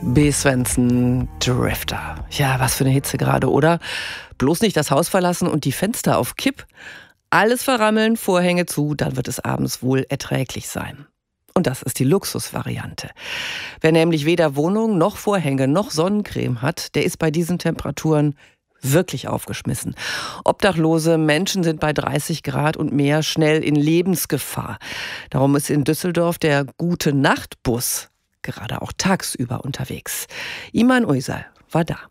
B. Svensson, Drifter. Ja, was für eine Hitze gerade, oder? Bloß nicht das Haus verlassen und die Fenster auf Kipp. Alles verrammeln, Vorhänge zu, dann wird es abends wohl erträglich sein. Und das ist die Luxusvariante. Wer nämlich weder Wohnung noch Vorhänge noch Sonnencreme hat, der ist bei diesen Temperaturen wirklich aufgeschmissen. Obdachlose Menschen sind bei 30 Grad und mehr schnell in Lebensgefahr. Darum ist in Düsseldorf der Gute-Nacht-Bus gerade auch tagsüber unterwegs. Iman Uysal war da.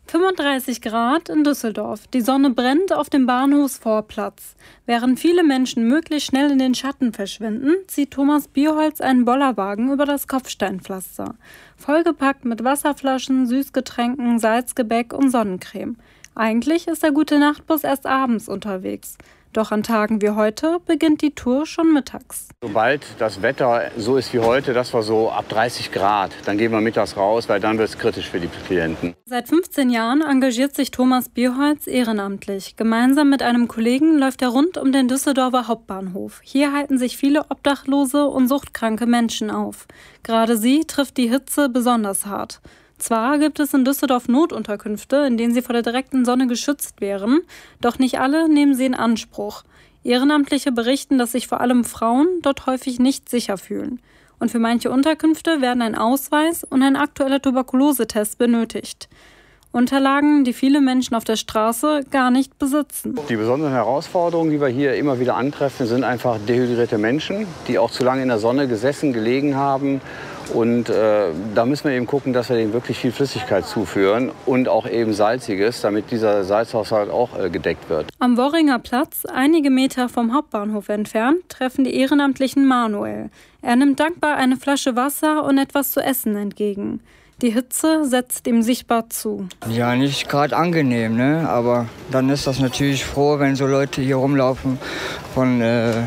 35 Grad in Düsseldorf. Die Sonne brennt auf dem Bahnhofsvorplatz. Während viele Menschen möglichst schnell in den Schatten verschwinden, zieht Thomas Bierholz einen Bollerwagen über das Kopfsteinpflaster. Vollgepackt mit Wasserflaschen, Süßgetränken, Salzgebäck und Sonnencreme. Eigentlich ist der Gute-Nacht-Bus erst abends unterwegs. Doch an Tagen wie heute beginnt die Tour schon mittags. Sobald das Wetter so ist wie heute, das war so ab 30 Grad, dann gehen wir mittags raus, weil dann wird es kritisch für die Klienten. Seit 15 Jahren engagiert sich Thomas Bierholz ehrenamtlich. Gemeinsam mit einem Kollegen läuft er rund um den Düsseldorfer Hauptbahnhof. Hier halten sich viele obdachlose und suchtkranke Menschen auf. Gerade sie trifft die Hitze besonders hart. Zwar gibt es in Düsseldorf Notunterkünfte, in denen sie vor der direkten Sonne geschützt wären, doch nicht alle nehmen sie in Anspruch. Ehrenamtliche berichten, dass sich vor allem Frauen dort häufig nicht sicher fühlen. Und für manche Unterkünfte werden ein Ausweis und ein aktueller Tuberkulosetest benötigt. Unterlagen, die viele Menschen auf der Straße gar nicht besitzen. Die besonderen Herausforderungen, die wir hier immer wieder antreffen, sind einfach dehydrierte Menschen, die auch zu lange in der Sonne gesessen, gelegen haben. Und da müssen wir eben gucken, dass wir denen wirklich viel Flüssigkeit zuführen und auch eben Salziges, damit dieser Salzhaushalt auch gedeckt wird. Am Worringer Platz, einige Meter vom Hauptbahnhof entfernt, treffen die Ehrenamtlichen Manuel. Er nimmt dankbar eine Flasche Wasser und etwas zu essen entgegen. Die Hitze setzt ihm sichtbar zu. Ja, nicht gerade angenehm, ne? Aber dann ist das natürlich froh, wenn so Leute hier rumlaufen von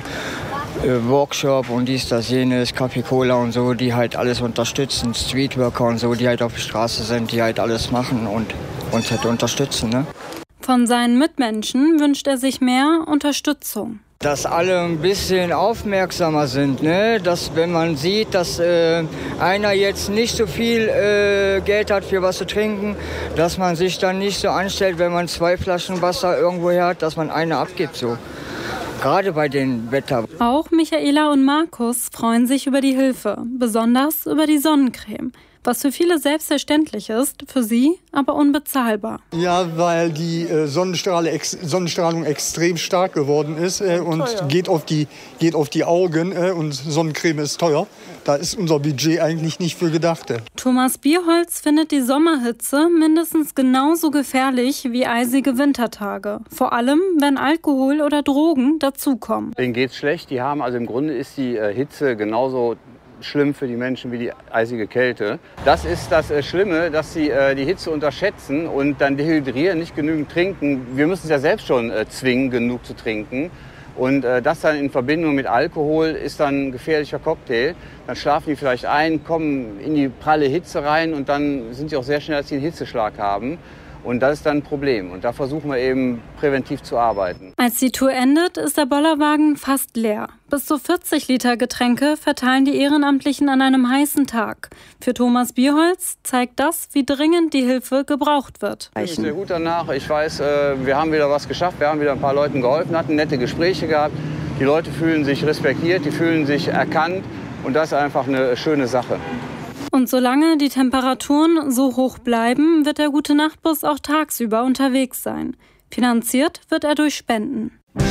Workshop und dies, das, jenes, Kaffee, Cola und so, die halt alles unterstützen, Streetworker und so, die halt auf der Straße sind, die halt alles machen und uns halt unterstützen, ne? Von seinen Mitmenschen wünscht er sich mehr Unterstützung. Dass alle ein bisschen aufmerksamer sind, ne? Dass wenn man sieht, dass einer jetzt nicht so viel Geld hat für was zu trinken, dass man sich dann nicht so anstellt, wenn man 2 Flaschen Wasser irgendwo her hat, dass man eine abgibt, so. Gerade bei dem Wetter. Auch Michaela und Markus freuen sich über die Hilfe, besonders über die Sonnencreme. Was für viele selbstverständlich ist, für sie aber unbezahlbar. Ja, weil die Sonnenstrahlung extrem stark geworden ist und geht auf die Augen und Sonnencreme ist teuer. Da ist unser Budget eigentlich nicht für gedacht. Thomas Bierholz findet die Sommerhitze mindestens genauso gefährlich wie eisige Wintertage. Vor allem, wenn Alkohol oder Drogen dazukommen. Denen geht's schlecht. Die haben also im Grunde ist die Hitze genauso schlimm für die Menschen wie die eisige Kälte. Das ist das Schlimme, dass sie die Hitze unterschätzen und dann dehydrieren, nicht genügend trinken. Wir müssen es ja selbst schon zwingen, genug zu trinken. Und das dann in Verbindung mit Alkohol ist dann ein gefährlicher Cocktail. Dann schlafen die vielleicht ein, kommen in die pralle Hitze rein und dann sind sie auch sehr schnell, dass sie einen Hitzeschlag haben. Und das ist dann ein Problem. Und da versuchen wir eben präventiv zu arbeiten. Als die Tour endet, ist der Bollerwagen fast leer. Bis zu 40 Liter Getränke verteilen die Ehrenamtlichen an einem heißen Tag. Für Thomas Bierholz zeigt das, wie dringend die Hilfe gebraucht wird. Ich bin sehr gut danach. Ich weiß, wir haben wieder was geschafft. Wir haben wieder ein paar Leuten geholfen, hatten nette Gespräche gehabt. Die Leute fühlen sich respektiert, die fühlen sich erkannt. Und das ist einfach eine schöne Sache. Und solange die Temperaturen so hoch bleiben, wird der Gute-Nacht-Bus auch tagsüber unterwegs sein. Finanziert wird er durch Spenden.